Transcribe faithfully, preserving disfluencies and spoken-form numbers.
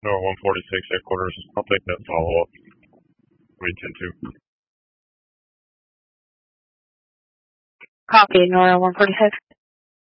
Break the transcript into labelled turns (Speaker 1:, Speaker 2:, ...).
Speaker 1: Nora one forty-six headquarters. I'll take that follow-up. Read ten two.
Speaker 2: Copy, Nora one forty-six.